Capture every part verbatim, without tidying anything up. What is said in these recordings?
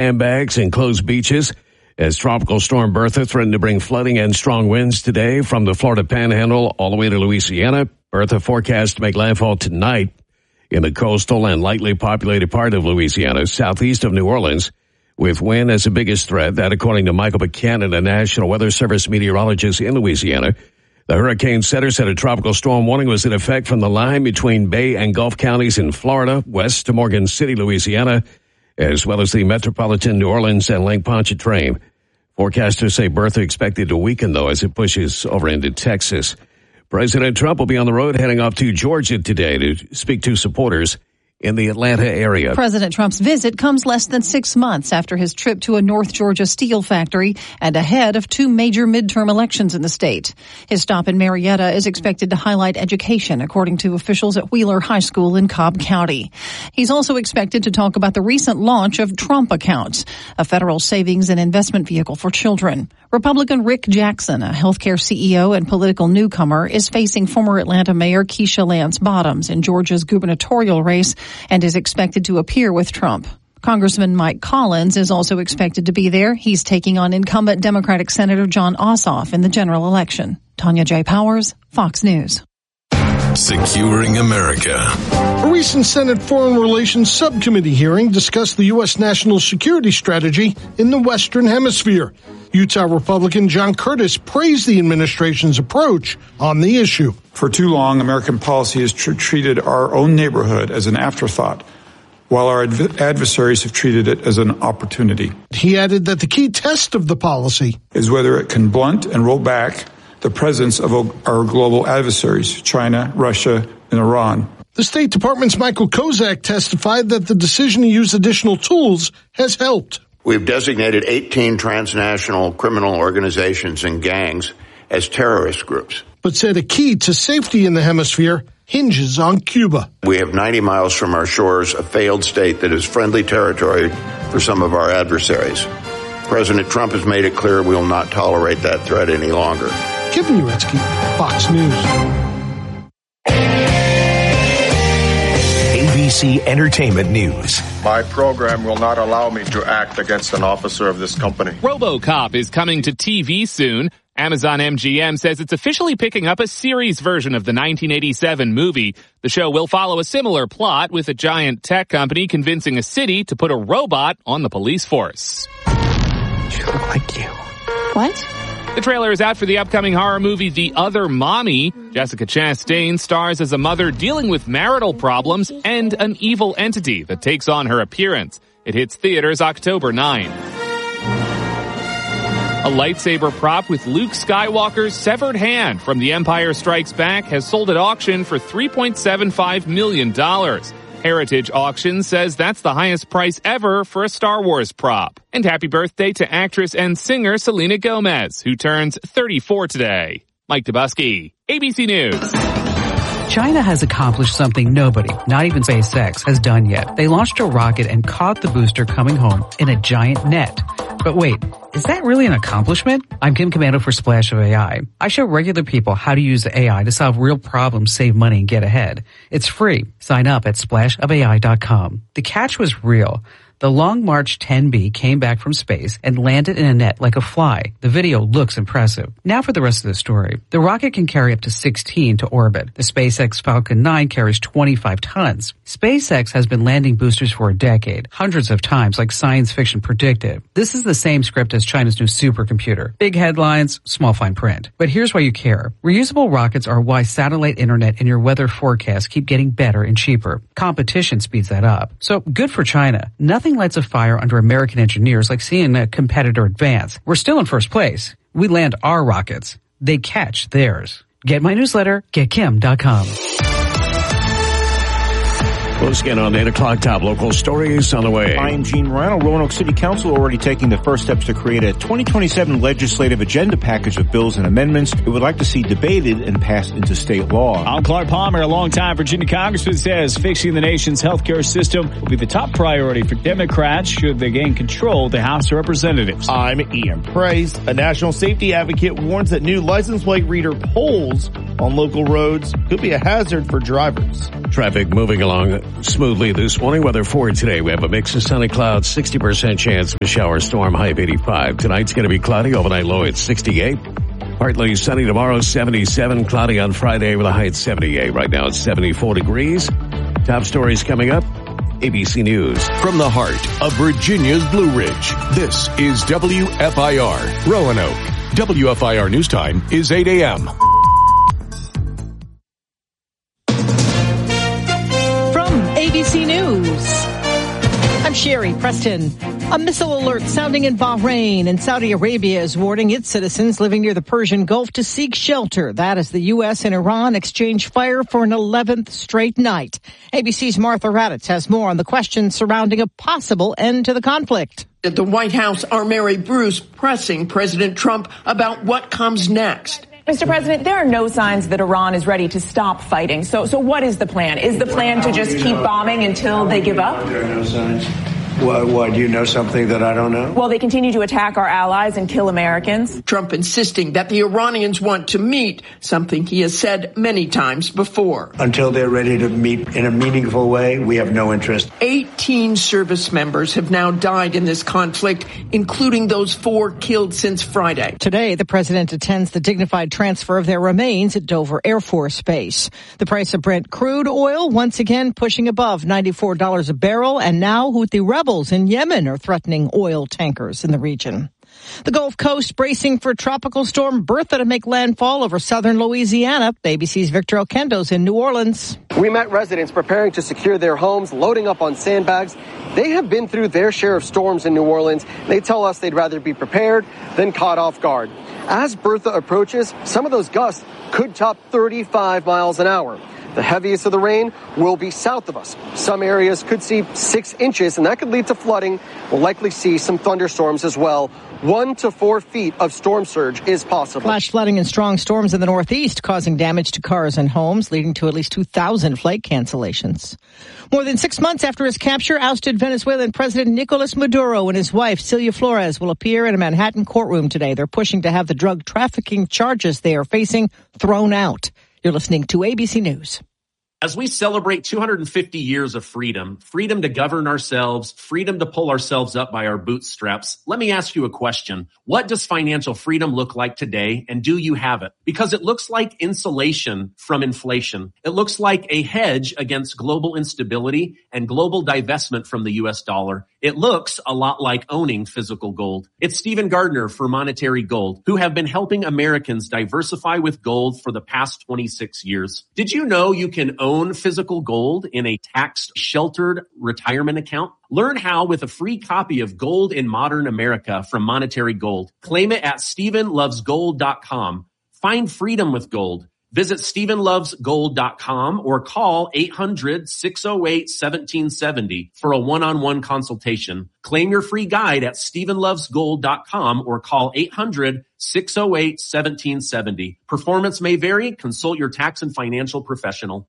sandbags and closed beaches as Tropical Storm Bertha threatened to bring flooding and strong winds today from the Florida Panhandle all the way to Louisiana. Bertha forecast to make landfall tonight in the coastal and lightly populated part of Louisiana, southeast of New Orleans, with wind as the biggest threat. That, according to Michael Buchanan, a National Weather Service meteorologist in Louisiana. The Hurricane Center said a tropical storm warning was in effect from the line between Bay and Gulf counties in Florida, west to Morgan City, Louisiana, as well as the metropolitan New Orleans and Lake Pontchartrain. Forecasters say Bertha expected to weaken, though, as it pushes over into Texas. President Trump will be on the road heading off to Georgia today to speak to supporters in the Atlanta area. President Trump's visit comes less than six months after his trip to a North Georgia steel factory and ahead of two major midterm elections in the state. His stop in Marietta is expected to highlight education, according to officials at Wheeler High School in Cobb County. He's also expected to talk about the recent launch of Trump Accounts, a federal savings and investment vehicle for children. Republican Rick Jackson, a healthcare C E O and political newcomer, is facing former Atlanta Mayor Keisha Lance Bottoms in Georgia's gubernatorial race and is expected to appear with Trump. Congressman Mike Collins is also expected to be there. He's taking on incumbent Democratic Senator Jon Ossoff in the general election. Tanya J. Powers, Fox News. Securing America. A recent Senate Foreign Relations Subcommittee hearing discussed the U S national security strategy in the Western Hemisphere. Utah Republican John Curtis praised the administration's approach on the issue. For too long, American policy has tr- treated our own neighborhood as an afterthought, while our adv- adversaries have treated it as an opportunity. He added that the key test of the policy is whether it can blunt and roll back the presence of our global adversaries, China, Russia, and Iran. The State Department's Michael Kozak testified that the decision to use additional tools has helped. We've designated eighteen transnational criminal organizations and gangs as terrorist groups. But said a key to safety in the hemisphere hinges on Cuba. We have ninety miles from our shores a failed state that is friendly territory for some of our adversaries. President Trump has made it clear we will not tolerate that threat any longer. Kevin Uretsky, Fox News. A B C Entertainment News. My program will not allow me to act against an officer of this company. RoboCop is coming to T V soon. Amazon M G M says it's officially picking up a series version of the nineteen eighty-seven movie. The show will follow a similar plot with a giant tech company convincing a city to put a robot on the police force. She look like you. What? The trailer is out for the upcoming horror movie The Other Mommy. Jessica Chastain stars as a mother dealing with marital problems and an evil entity that takes on her appearance. It hits theaters October ninth. A lightsaber prop with Luke Skywalker's severed hand from The Empire Strikes Back has sold at auction for three point seven five million dollars. Heritage Auction says that's the highest price ever for a Star Wars prop. And happy birthday to actress and singer Selena Gomez, who turns thirty-four today. Mike Dubusky, A B C News. China has accomplished something nobody, not even SpaceX, has done yet. They launched a rocket and caught the booster coming home in a giant net. But wait, is that really an accomplishment? I'm Kim Commando for Splash of A I. I show regular people how to use A I to solve real problems, save money, and get ahead. It's free. Sign up at splash of A I dot com. The catch was real. The Long March ten B came back from space and landed in a net like a fly. The video looks impressive. Now for the rest of the story. The rocket can carry up to sixteen to orbit. The SpaceX Falcon nine carries twenty-five tons. SpaceX has been landing boosters for a decade, hundreds of times like science fiction predicted. This is the same script as China's new supercomputer. Big headlines, small fine print. But here's why you care. Reusable rockets are why satellite internet and your weather forecasts keep getting better and cheaper. Competition speeds that up. So good for China. Nothing lights a fire under American engineers like seeing a competitor advance. We're still in first place. We land our rockets. They catch theirs. Get my newsletter, get kim dot com. We'll scan on eight o'clock top local stories on the way. I am Gene Rano. Roanoke City Council already taking the first steps to create a twenty twenty-seven legislative agenda package of bills and amendments it would like to see debated and passed into state law. I'm Clark Palmer. A longtime Virginia congressman says fixing the nation's healthcare system will be the top priority for Democrats should they gain control of the House of Representatives. I'm Ian Price. A national safety advocate warns that new license plate reader polls on local roads could be a hazard for drivers. Traffic moving along smoothly this morning. Weather for today. We have a mix of sunny clouds, sixty percent chance of a shower storm, high of eighty-five. Tonight's going to be cloudy, overnight low at sixty-eight. Partly sunny tomorrow, seventy-seven. Cloudy on Friday with a high at seventy-eight. Right now it's seventy-four degrees. Top stories coming up. A B C News. From the heart of Virginia's Blue Ridge, this is W F I R, Roanoke. W F I R News Time is eight a.m. From A B C News, I'm Sherry Preston. A missile alert sounding in Bahrain, and Saudi Arabia is warning its citizens living near the Persian Gulf to seek shelter. That as the U S and Iran exchange fire for an eleventh straight night. A B C's Martha Raddatz has more on the questions surrounding a possible end to the conflict. At the White House, our Mary Bruce pressing President Trump about what comes next. Mister President, there are no signs that Iran is ready to stop fighting. So, so what is the plan? Is the plan to just keep bombing until they give up? There are no signs. Why, why, do you know something that I don't know? Well, they continue to attack our allies and kill Americans. Trump insisting that the Iranians want to meet, something he has said many times before. Until they're ready to meet in a meaningful way, we have no interest. eighteen service members have now died in this conflict, including those four killed since Friday. Today, the president attends the dignified transfer of their remains at Dover Air Force Base. The price of Brent crude oil once again pushing above ninety-four dollars a barrel, and now Houthi rebels in Yemen are threatening oil tankers in the region. The Gulf Coast bracing for Tropical Storm Bertha to make landfall over southern Louisiana. A B C's Victor Oquendo's in New Orleans. We met residents preparing to secure their homes, loading up on sandbags. They have been through their share of storms in New Orleans. They tell us they'd rather be prepared than caught off guard. As Bertha approaches, some of those gusts could top thirty-five miles an hour. The heaviest of the rain will be south of us. Some areas could see six inches, and that could lead to flooding. We'll likely see some thunderstorms as well. One to four feet of storm surge is possible. Flash flooding and strong storms in the Northeast causing damage to cars and homes, leading to at least two thousand flight cancellations. More than six months after his capture, ousted Venezuelan President Nicolas Maduro and his wife, Celia Flores, will appear in a Manhattan courtroom today. They're pushing to have the drug trafficking charges they are facing thrown out. You're listening to A B C News. As we celebrate two hundred fifty years of freedom, freedom to govern ourselves, freedom to pull ourselves up by our bootstraps, let me ask you a question. What does financial freedom look like today, and do you have it? Because it looks like insulation from inflation. It looks like a hedge against global instability and global divestment from the U S dollar. It looks a lot like owning physical gold. It's Stephen Gardner for Monetary Gold, who have been helping Americans diversify with gold for the past twenty-six years. Did you know you can own physical gold in a tax-sheltered retirement account? Learn how with a free copy of Gold in Modern America from Monetary Gold. Claim it at stephen loves gold dot com. Find freedom with gold. Visit stephen loves gold dot com or call eight hundred, six oh eight, one seven seven oh for a one-on-one consultation. Claim your free guide at stephen loves gold dot com or call eight hundred, six oh eight, one seven seven oh. Performance may vary. Consult your tax and financial professional.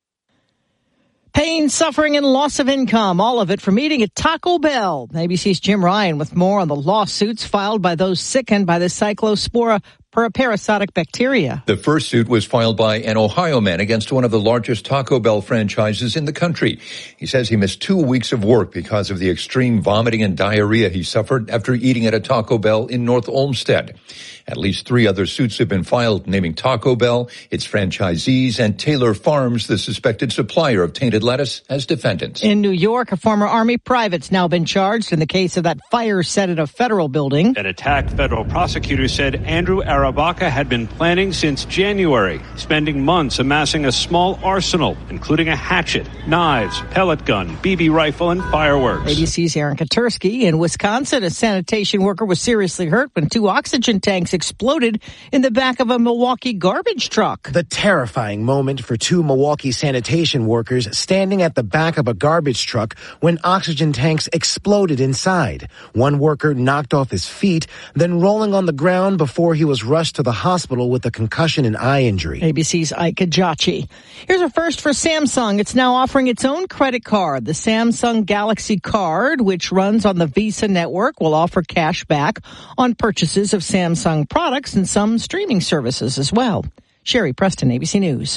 Pain, suffering, and loss of income, all of it from eating at Taco Bell. A B C's Jim Ryan with more on the lawsuits filed by those sickened by the Cyclospora parasitic bacteria. The first suit was filed by an Ohio man against one of the largest Taco Bell franchises in the country. He says he missed two weeks of work because of the extreme vomiting and diarrhea he suffered after eating at a Taco Bell in North Olmsted. At least three other suits have been filed naming Taco Bell, its franchisees, and Taylor Farms, the suspected supplier of tainted lettuce, as defendants. In New York, a former Army private's now been charged in the case of that fire set at a federal building. That attack, federal prosecutors said Andrew Arabaka had been planning since January, spending months amassing a small arsenal, including a hatchet, knives, pellet gun, B B rifle, and fireworks. A B C's Aaron Katursky. In Wisconsin, a sanitation worker was seriously hurt when two oxygen tanks exploded in the back of a Milwaukee garbage truck. The terrifying moment for two Milwaukee sanitation workers standing at the back of a garbage truck when oxygen tanks exploded inside. One worker knocked off his feet, then rolling on the ground before he was rushed to the hospital with a concussion and eye injury. A B C's Ike Kajachi. Here's a first for Samsung. It's now offering its own credit card. The Samsung Galaxy Card, which runs on the Visa network, will offer cash back on purchases of Samsung products and some streaming services as well. Sherry Preston, A B C News.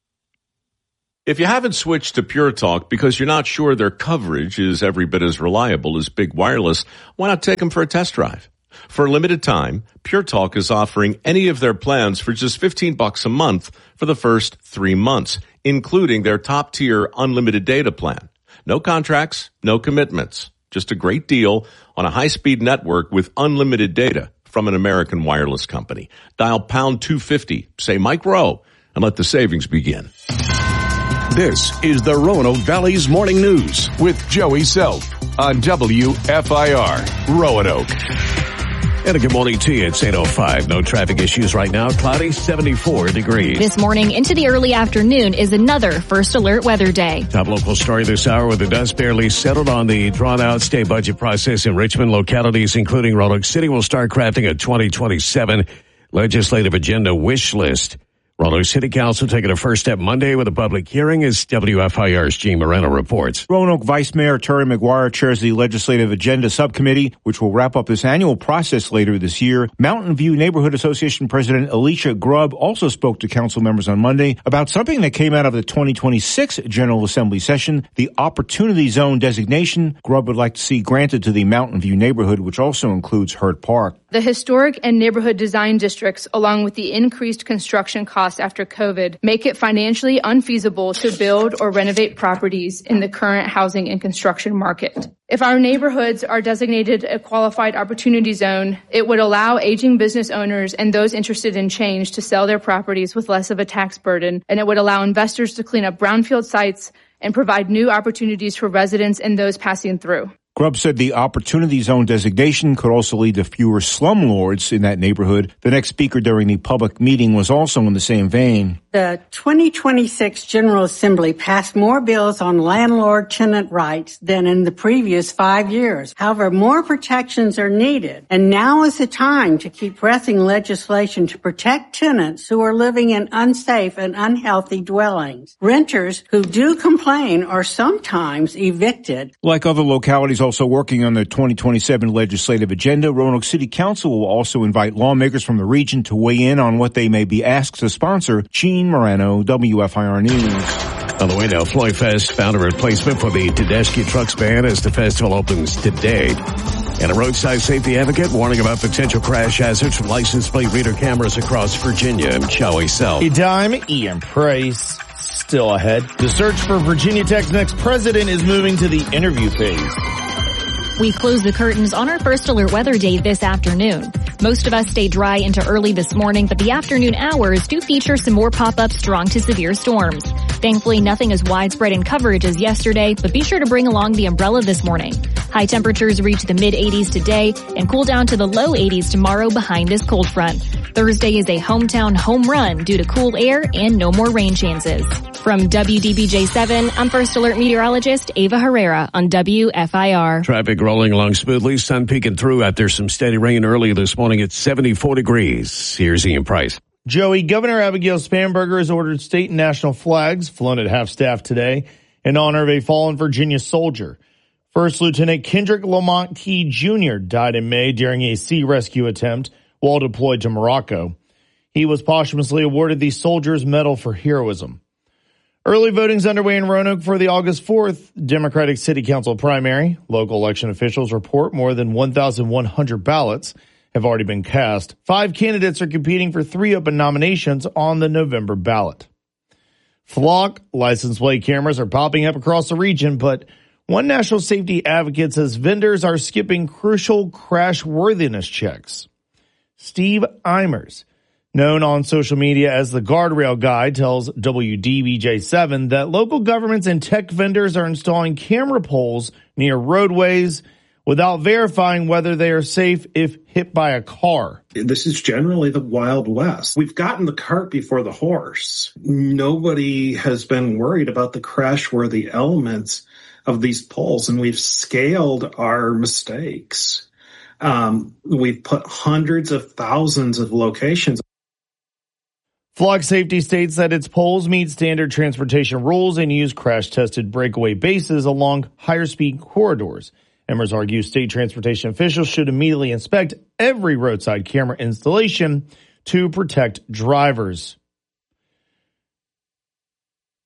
If you haven't switched to Pure Talk because you're not sure their coverage is every bit as reliable as Big Wireless, why not take them for a test drive? For a limited time, Pure Talk is offering any of their plans for just fifteen bucks a month for the first three months, including their top-tier unlimited data plan. No contracts, no commitments. Just a great deal on a high-speed network with unlimited data from an American wireless company. Dial pound two fifty, say Mike Rowe, and let the savings begin. This is the Roanoke Valley's Morning News with Joey Self on W F I R Roanoke. And a good morning to you. It's eight oh five. No traffic issues right now. Cloudy, seventy-four degrees. This morning into the early afternoon is another First Alert weather day. Top local story this hour with the dust barely settled on the drawn-out state budget process in Richmond. Localities, including Roanoke City, will start crafting a twenty twenty-seven legislative agenda wish list. Roanoke City Council taking a first step Monday with a public hearing, as W F I R's Gene Moreno reports. Roanoke Vice Mayor Terry McGuire chairs the Legislative Agenda Subcommittee, which will wrap up this annual process later this year. Mountain View Neighborhood Association President Alicia Grubb also spoke to council members on Monday about something that came out of the twenty twenty-six General Assembly session, the Opportunity Zone designation. Grubb would like to see granted to the Mountain View neighborhood, which also includes Hurt Park. The historic and neighborhood design districts, along with the increased construction costs after COVID, make it financially unfeasible to build or renovate properties in the current housing and construction market. If our neighborhoods are designated a qualified opportunity zone, it would allow aging business owners and those interested in change to sell their properties with less of a tax burden, and it would allow investors to clean up brownfield sites and provide new opportunities for residents and those passing through. Grubb said the Opportunity Zone designation could also lead to fewer slumlords in that neighborhood. The next speaker during the public meeting was also in the same vein. The twenty twenty-six General Assembly passed more bills on landlord-tenant rights than in the previous five years. However, more protections are needed, and now is the time to keep pressing legislation to protect tenants who are living in unsafe and unhealthy dwellings. Renters who do complain are sometimes evicted. Like other localities also working on the twenty twenty-seven legislative agenda, Roanoke City Council will also invite lawmakers from the region to weigh in on what they may be asked to sponsor. Gene Moreno, W F I R News. On the way now, Floyd Fest found a replacement for the Tedeschi Trucks Band as the festival opens today. And a roadside safety advocate warning about potential crash hazards from license plate reader cameras across Virginia. I'm Joey Self. A dime, Ian Price. Still ahead. The search for Virginia Tech's next president is moving to the interview phase. We close the curtains on our First Alert weather day this afternoon. Most of us stay dry into early this morning, but the afternoon hours do feature some more pop-up strong to severe storms. Thankfully, nothing as widespread in coverage as yesterday, but be sure to bring along the umbrella this morning. High temperatures reach the mid eighties today and cool down to the low eighties tomorrow behind this cold front. Thursday is a hometown home run due to cool air and no more rain chances. From W D B J seven, I'm First Alert meteorologist Ava Herrera on W F I R. Traffic rolling along smoothly, sun peeking through after some steady rain early this morning at seventy-four degrees. Here's Ian Price. Joey, Governor Abigail Spanberger has ordered state and national flags flown at half-staff today in honor of a fallen Virginia soldier. First Lieutenant Kendrick Lamont Key Junior died in May during a sea rescue attempt while deployed to Morocco. He was posthumously awarded the Soldier's Medal for Heroism. Early voting's underway in Roanoke for the August fourth Democratic City Council primary. Local election officials report more than one thousand one hundred ballots have already been cast. Five candidates are competing for three open nominations on the November ballot. Flock license plate cameras are popping up across the region, but one national safety advocate says vendors are skipping crucial crash worthiness checks. Steve Eimers, known on social media as the Guardrail Guy, tells W D B J seven that local governments and tech vendors are installing camera poles near roadways without verifying whether they are safe if hit by a car. This is generally the Wild West. We've gotten the cart before the horse. Nobody has been worried about the crash-worthy elements of these poles, and we've scaled our mistakes. Um, we've put hundreds of thousands of locations. Flock Safety states that its poles meet standard transportation rules and use crash-tested breakaway bases along higher-speed corridors. Eimers argues state transportation officials should immediately inspect every roadside camera installation to protect drivers.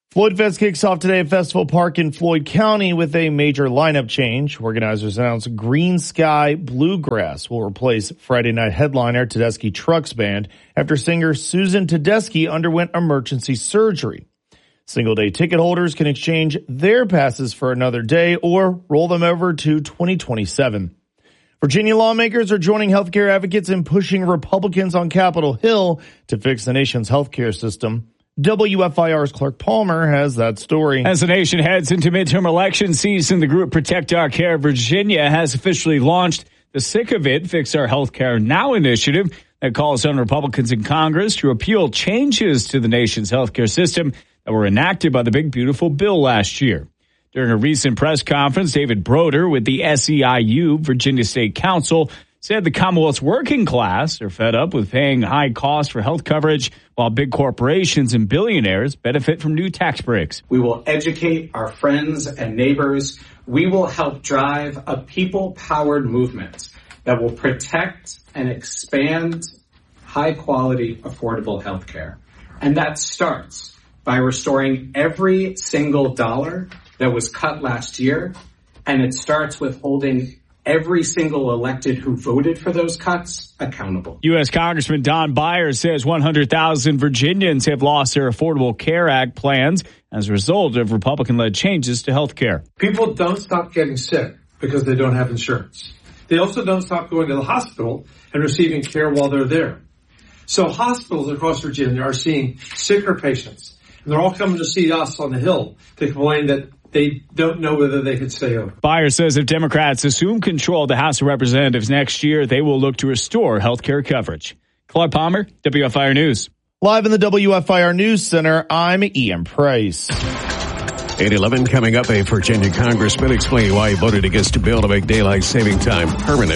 Floyd Fest kicks off today at Festival Park in Floyd County with a major lineup change. Organizers announced Green Sky Bluegrass will replace Friday night headliner Tedeschi Trucks Band after singer Susan Tedeschi underwent emergency surgery. Single-day ticket holders can exchange their passes for another day or roll them over to twenty twenty-seven. Virginia lawmakers are joining healthcare advocates in pushing Republicans on Capitol Hill to fix the nation's healthcare system. W F I R's Clark Palmer has that story. As the nation heads into midterm election season, the group Protect Our Care Virginia has officially launched the Sick of It, Fix Our Healthcare Now initiative that calls on Republicans in Congress to repeal changes to the nation's healthcare system that were enacted by the Big Beautiful Bill last year. During a recent press conference, David Broder with the S E I U, Virginia State Council, said the Commonwealth's working class are fed up with paying high costs for health coverage while big corporations and billionaires benefit from new tax breaks. We will educate our friends and neighbors. We will help drive a people-powered movement that will protect and expand high-quality, affordable health care. And that starts by restoring every single dollar that was cut last year, and it starts with holding every single elected who voted for those cuts accountable. U S. Congressman Don Byers says one hundred thousand Virginians have lost their Affordable Care Act plans as a result of Republican-led changes to health care. People don't stop getting sick because they don't have insurance. They also don't stop going to the hospital and receiving care while they're there. So hospitals across Virginia are seeing sicker patients, and they're all coming to see us on the Hill to complain that they don't know whether they can stay over. Byers says if Democrats assume control of the House of Representatives next year, they will look to restore health care coverage. Clark Palmer, W F I R News. Live in the W F I R News Center, I'm Ian Price. eight eleven coming up, a Virginia congressman explaining why he voted against a bill to make daylight saving time permanent.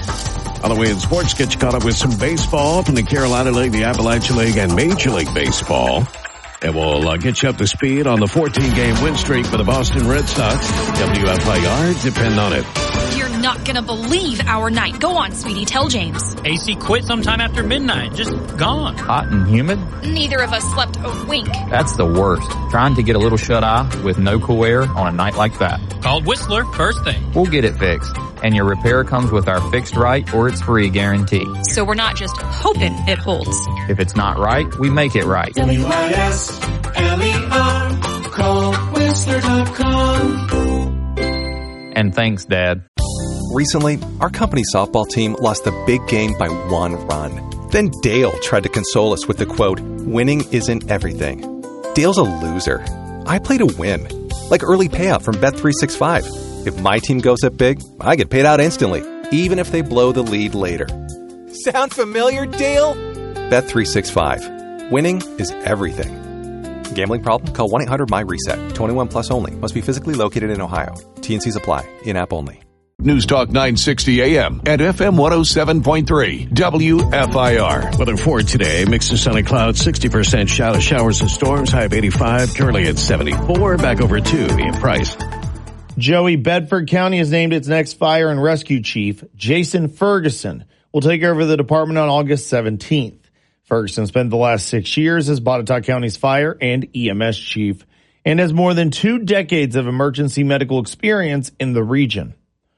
On the way in sports, get you caught up with some baseball from the Carolina League, the Appalachian League, and Major League Baseball. And we'll uh, get you up to speed on the fourteen-game win streak for the Boston Red Sox. W F I R, depend on it. You're not going to believe our night. Go on, sweetie. Tell James. A C quit sometime after midnight. Just gone. Hot and humid? Neither of us slept a wink. That's the worst. Trying to get a little shut-eye with no cool air on a night like that. Called Whistler first thing. We'll get it fixed. And your repair comes with our fixed right or it's free guarantee. So we're not just hoping it holds. If it's not right, we make it right. W I S L E R, call Whistler dot com. And thanks, Dad. Recently, our company softball team lost the big game by one run. Then Dale tried to console us with the quote, "Winning isn't everything." Dale's a loser. I play to win. Like early payout from Bet three sixty-five. If my team goes up big, I get paid out instantly, even if they blow the lead later. Sound familiar, Dale? Bet three sixty-five. Winning is everything. Gambling problem? Call one eight hundred M Y reset. twenty-one plus only. Must be physically located in Ohio. T and Cs apply. In-app only. News Talk nine sixty A M and F M one oh seven point three W F I R. Weather for today, mix of sunny clouds, sixty percent shower, showers and storms, high of eighty-five, currently at seventy-four. Back over to Ian Price. Joey, Bedford County has named its next fire and rescue chief. Jason Ferguson will take over the department on August seventeenth. Ferguson spent the last six years as Botetourt County's fire and E M S chief and has more than two decades of emergency medical experience in the region.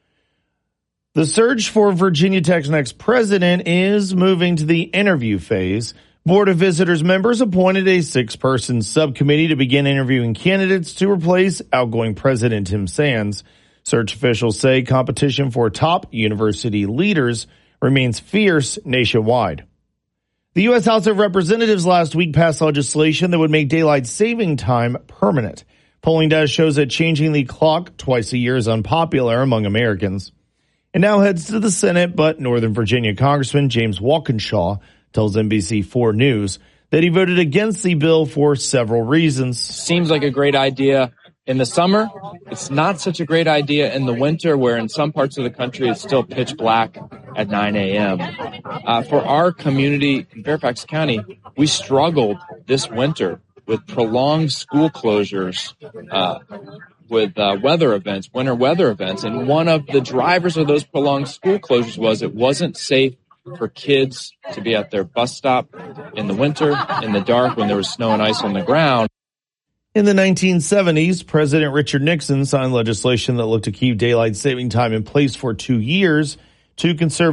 The search for Virginia Tech's next president is moving to the interview phase. Board of Visitors members appointed a six-person subcommittee to begin interviewing candidates to replace outgoing President Tim Sands. Search officials say competition for top university leaders remains fierce nationwide. The U S House of Representatives last week passed legislation that would make daylight saving time permanent. Polling data shows that changing the clock twice a year is unpopular among Americans. It now heads to the Senate, but Northern Virginia Congressman James Walkinshaw tells N B C four News that he voted against the bill for several reasons. Seems like a great idea in the summer. It's not such a great idea in the winter, where in some parts of the country it's still pitch black at nine a.m. Uh, for our community in Fairfax County, we struggled this winter with prolonged school closures, uh, with uh, weather events, winter weather events. And one of the drivers of those prolonged school closures was it wasn't safe for kids to be at their bus stop in the winter, in the dark, when there was snow and ice on the ground. In the nineteen seventies, President Richard Nixon signed legislation that looked to keep daylight saving time in place for two years. Two conservative